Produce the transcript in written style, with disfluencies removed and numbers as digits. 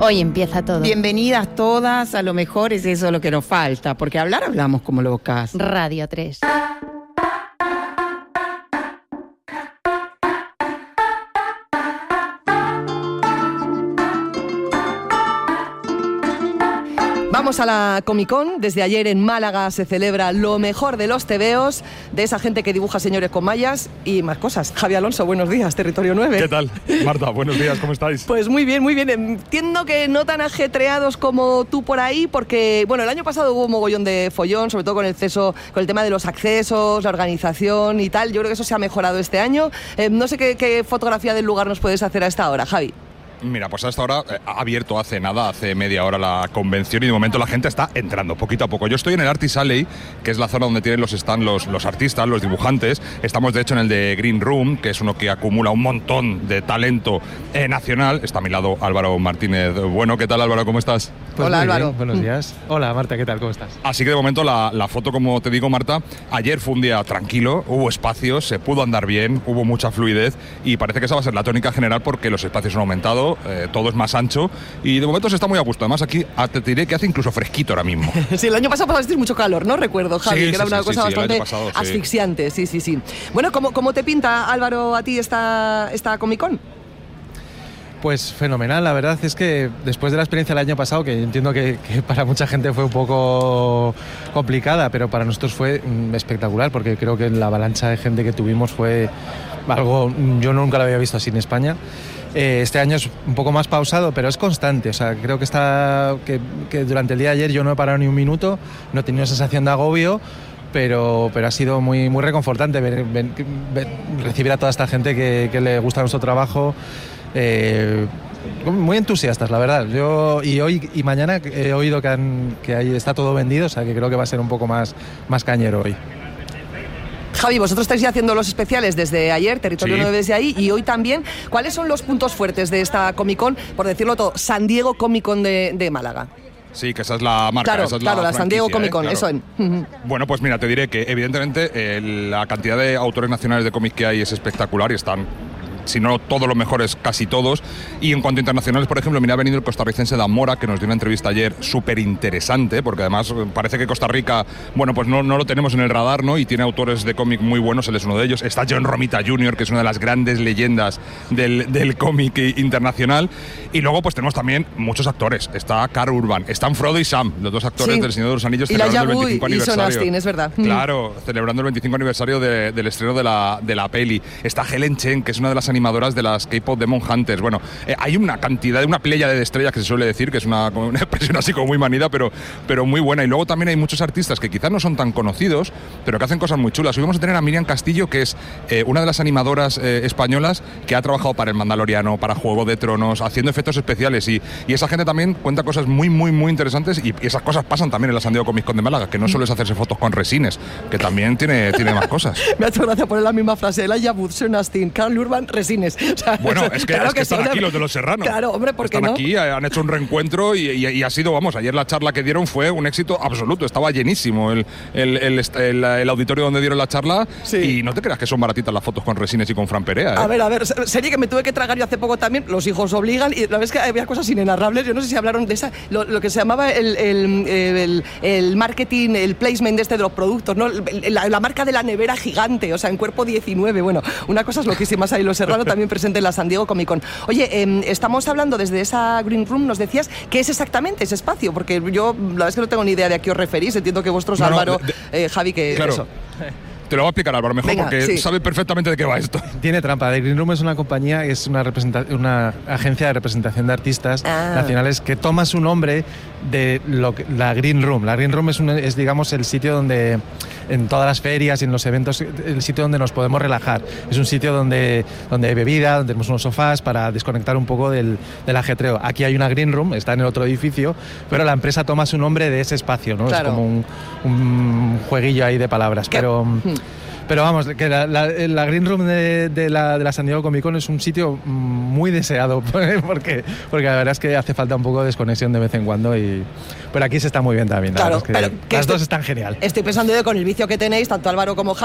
Hoy empieza todo. Bienvenidas todas, a lo mejor es eso lo que nos falta, porque hablar hablamos como locas. Radio 3. Vamos a la Comic Con. Desde ayer en Málaga se celebra lo mejor de los tebeos, de esa gente que dibuja señores con mallas y más cosas. Javi Alonso, buenos días, Territorio 9. ¿Qué tal? Marta, buenos días, ¿cómo estáis? Pues muy bien, muy bien. Entiendo que no tan ajetreados como tú por ahí, porque, bueno, el año pasado hubo un mogollón de follón, sobre todo con el tema de los accesos, la organización y tal. Yo creo que eso se ha mejorado este año. No sé qué fotografía del lugar nos puedes hacer a esta hora, Javi. Mira, pues a esta hora ha abierto hace media hora la convención y de momento la gente está entrando poquito a poco. Yo estoy en el Artist Alley, que es la zona donde tienen los stands los artistas, los dibujantes. Estamos de hecho en el de Green Room, que es uno que acumula un montón de talento nacional. Está a mi lado Álvaro Martínez. Bueno, ¿qué tal, Álvaro? ¿Cómo estás? Pues hola, Álvaro. Bien, buenos días. Hola, Marta, ¿qué tal? ¿Cómo estás? Así que de momento la foto, como te digo, Marta, ayer fue un día tranquilo, hubo espacios, se pudo andar bien, hubo mucha fluidez y parece que esa va a ser la tónica general porque los espacios han aumentado, todo es más ancho y de momento se está muy a gusto. Además aquí te diré que hace incluso fresquito ahora mismo. Sí, el año pasado pasasteis mucho calor, ¿no? Recuerdo, Javi, que era una cosa bastante asfixiante. Sí. Bueno, ¿cómo te pinta, Álvaro, a ti esta Comic Con? Pues fenomenal, la verdad es que después de la experiencia del año pasado, que entiendo que para mucha gente fue un poco complicada, pero para nosotros fue espectacular, porque creo que la avalancha de gente que tuvimos fue algo, yo nunca lo había visto así en España. Este año es un poco más pausado, pero es constante, o sea, creo que durante el día de ayer yo no he parado ni un minuto, no he tenido sensación de agobio, pero ha sido muy, muy reconfortante recibir a toda esta gente que le gusta nuestro trabajo. Muy entusiastas, la verdad. Yo y hoy y mañana he oído que ahí está todo vendido, o sea que creo que va a ser un poco más cañero hoy. Javi, vosotros estáis ya haciendo los especiales desde ayer, Territorio 9 desde ahí, y hoy también. ¿Cuáles son los puntos fuertes de esta Comic Con? Por decirlo todo, San Diego Comic Con de Málaga. Sí, que esa es la marca. Claro, la San Diego Comic Con, claro. eso. Bueno, pues mira, te diré que evidentemente la cantidad de autores nacionales de cómic que hay es espectacular y están, si no todos los mejores, casi todos. Y en cuanto a internacionales, por ejemplo, mira, ha venido el costarricense Damora, que nos dio una entrevista ayer súper interesante, porque además parece que Costa Rica, bueno, pues no lo tenemos en el radar, ¿no? Y tiene autores de cómic muy buenos, él es uno de ellos. Está John Romita Jr., que es una de las grandes leyendas del cómic internacional. Y luego pues tenemos también muchos actores. Está Karl Urban, están Frodo y Sam, los dos actores del Señor de los Anillos, celebrando el 25 aniversario. Y Austin, es verdad. Claro, celebrando el 25 aniversario del estreno de la peli. Está Helen Chen, que es una de las animadoras de las K-pop Demon Hunters. Bueno, hay una cantidad, una pléyade de estrellas que se suele decir, que es una expresión así como muy manida, pero muy buena. Y luego también hay muchos artistas que quizás no son tan conocidos, pero que hacen cosas muy chulas. Hoy vamos a tener a Miriam Castillo, que es una de las animadoras españolas que ha trabajado para El Mandaloriano, para Juego de Tronos, haciendo efectos especiales. Y esa gente también cuenta cosas muy, muy, muy interesantes y esas cosas pasan también en la San Diego Comic Con de Málaga, que no solo es hacerse fotos con resines, que también tiene más cosas. Me ha hecho gracia poner la misma frase. Elijah Wood, Sean Astin, Karl Urban, resines. O sea, bueno, es que están aquí los de Los Serranos. Claro, hombre, ¿por qué no? Están aquí, han hecho un reencuentro y ha sido, vamos, ayer la charla que dieron fue un éxito absoluto. Estaba llenísimo el auditorio donde dieron la charla. Sí. Y no te creas que son baratitas las fotos con resines y con Fran Perea, ¿eh? A ver, serie que me tuve que tragar yo hace poco también, Los hijos obligan, y la verdad es que había cosas inenarrables. Yo no sé si hablaron de esa, lo que se llamaba el marketing, el placement de los productos, ¿no? La marca de la nevera gigante, o sea, en cuerpo 19. Bueno, una cosa es loquísimas ahí, Los Serrano también presente en la San Diego Comic Con. Oye, estamos hablando desde esa Green Room, nos decías, ¿qué es exactamente ese espacio? Porque yo, la verdad es que no tengo ni idea de a qué os referís, entiendo que vosotros, Álvaro, Javi, que claro. Eso. Te lo voy a explicar, Álvaro, mejor. Venga, porque sabe perfectamente de qué va esto. Tiene trampa. The Green Room es una compañía, es una agencia de representación de artistas nacionales que toma su nombre de la Green Room. La Green Room es digamos, el sitio donde, en todas las ferias y en los eventos, el sitio donde nos podemos relajar. Es un sitio donde hay bebida, donde tenemos unos sofás para desconectar un poco del ajetreo. Aquí hay una Green Room, está en el otro edificio, pero la empresa toma su nombre de ese espacio, ¿no? Claro. Es como un jueguillo ahí de palabras, pero vamos, que la Green Room de la San Diego Comic Con es un sitio muy deseado porque la verdad es que hace falta un poco de desconexión de vez en cuando, pero aquí se está muy bien también. Claro, las dos están genial. Estoy pensando yo con el vicio que tenéis, tanto Álvaro como Javi,